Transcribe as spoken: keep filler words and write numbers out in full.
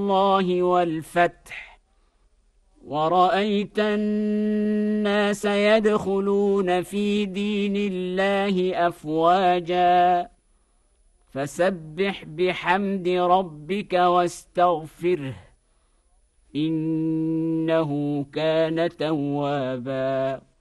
الله والفتح ورأيت الناس يدخلون في دين الله أفواجا فسبح بحمد ربك واستغفره إنه كان توابا.